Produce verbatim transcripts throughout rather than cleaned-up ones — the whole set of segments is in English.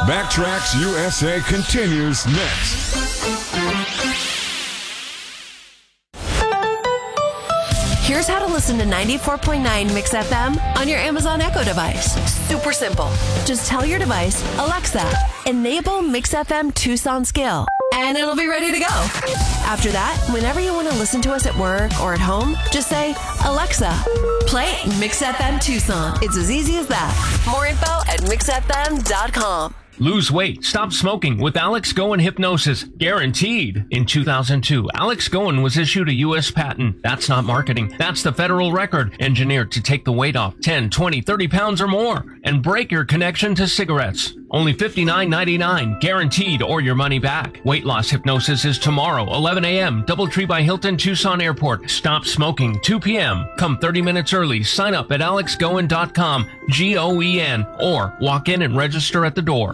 Backtracks U S A continues next. Here's how to listen to ninety-four point nine Mix F M on your Amazon Echo device. Super simple. Just tell your device, Alexa, enable Mix F M Tucson skill, and it'll be ready to go. After that, whenever you want to listen to us at work or at home, just say, Alexa, play Mix F M Tucson. It's as easy as that. More info at mix f m dot com. Lose weight, stop smoking with Alex Goen Hypnosis, guaranteed. In two thousand two, Alex Goen was issued a U S patent. That's not marketing. That's the federal record, engineered to take the weight off ten, twenty, thirty pounds or more and break your connection to cigarettes. Only fifty-nine ninety-nine, guaranteed, or your money back. Weight loss hypnosis is tomorrow, eleven a.m., Doubletree by Hilton, Tucson Airport. Stop smoking, two p.m. Come thirty minutes early. Sign up at alex goen dot com, G O E N, or walk in and register at the door.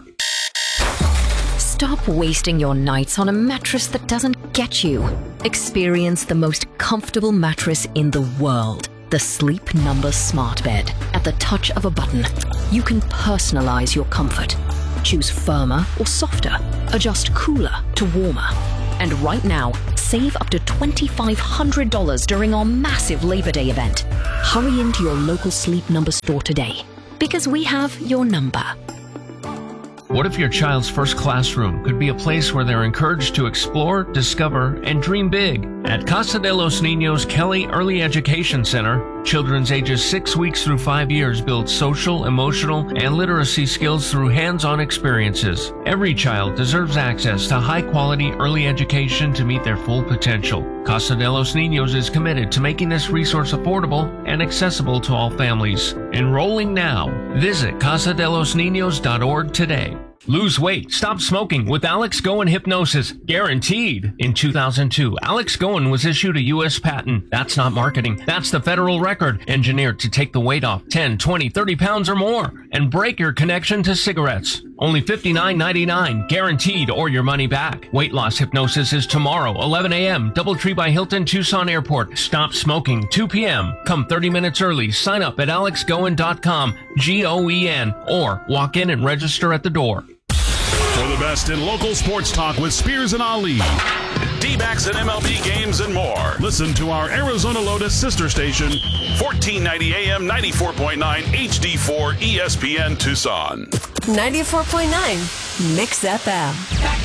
Stop wasting your nights on a mattress that doesn't get you. Experience the most comfortable mattress in the world. The Sleep Number Smart Bed. At the touch of a button, you can personalize your comfort. Choose firmer or softer. Adjust cooler to warmer. And right now, save up to two thousand five hundred dollars during our massive Labor Day event. Hurry into your local Sleep Number store today, because we have your number. What if your child's first classroom could be a place where they're encouraged to explore, discover, and dream big? At Casa de los Niños Kelly Early Education Center, children's ages six weeks through five years build social, emotional, and literacy skills through hands-on experiences. Every child deserves access to high-quality early education to meet their full potential. Casa de los Niños is committed to making this resource affordable and accessible to all families. Enrolling now. Visit casa de los niños dot org today. Lose weight, stop smoking with Alex Goen Hypnosis, guaranteed. In two thousand two, Alex Goen was issued a U S patent. That's not marketing. That's the federal record, engineered to take the weight off ten, twenty, thirty pounds or more and break your connection to cigarettes. Only fifty-nine ninety-nine, guaranteed, or your money back. Weight loss hypnosis is tomorrow, eleven a.m., Doubletree by Hilton, Tucson Airport. Stop smoking, two p.m. Come thirty minutes early. Sign up at alex goen dot com, G O E N, or walk in and register at the door. For the best in local sports talk with Spears and Ali, D-backs and M L B games and more. Listen to our Arizona Lotus sister station, fourteen ninety A M, ninety-four point nine H D four E S P N Tucson. ninety-four point nine Mix F M.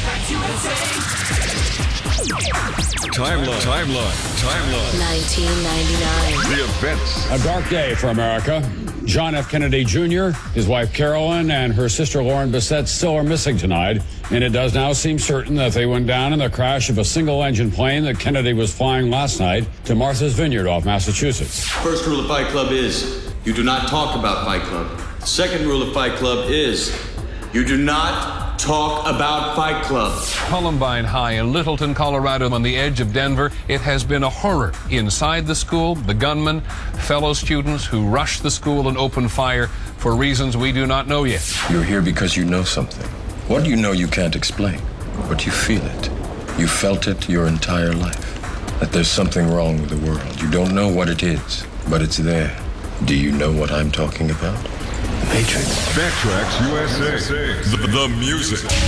Timeline, timeline, timeline. nineteen ninety-nine. The events. A dark day for America. John F. Kennedy Junior, his wife Carolyn, and her sister Lauren Bissett still are missing tonight, and it does now seem certain that they went down in the crash of a single-engine plane that Kennedy was flying last night to Martha's Vineyard off Massachusetts. First rule of Fight Club is you do not talk about Fight Club. Second rule of Fight Club is you do not talk about Fight Club. Columbine High in Littleton, Colorado, on the edge of Denver. It has been a horror. Inside the school, the gunman, fellow students who rushed the school and opened fire for reasons we do not know yet. You're here because you know something. What do you know you can't explain? But you feel it. You felt it your entire life. That there's something wrong with the world. You don't know what it is, but it's there. Do you know what I'm talking about? Matrix. Backtracks U S A. The, the music.